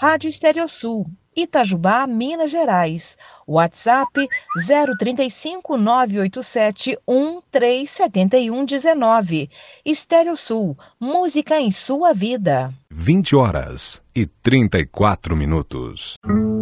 Rádio Estereosul, Itajubá, Minas Gerais. WhatsApp 035 987 137119. Estereosul, música em sua vida. 20h34.